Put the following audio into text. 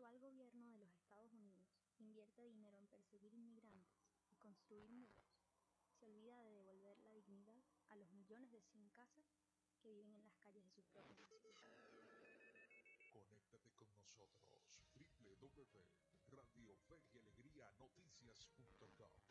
actual gobierno de los Estados Unidos invierte dinero en perseguir inmigrantes y construir muros, se olvida de devolver la dignidad a los millones de sin casa que viven en las calles de sus propias naciones. Conéctate con nosotros, www.radiofeyalegrrianoticias.com.